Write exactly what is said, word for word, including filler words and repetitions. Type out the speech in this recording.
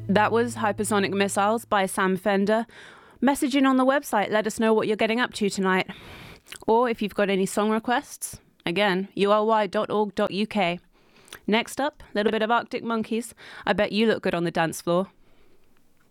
That was Hypersonic Missiles by Sam Fender. Message in on the website, let us know what you're getting up to tonight. Or if you've got any song requests, again, u l y dot org dot u k. Next up, a little bit of Arctic Monkeys. I bet you look good on the dance floor.